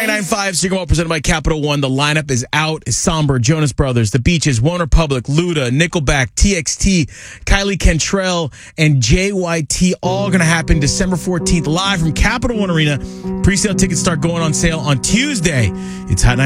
99.5 Signal Mall presented by Capital One. The lineup is out. Is Somber, Jonas Brothers, The Beaches, One Republic, Luda, Nickelback, TXT, Kylie Cantrell, and JYT. All going to happen December 14th live from Capital One Arena. Pre-sale tickets start going on sale on Tuesday. It's Hot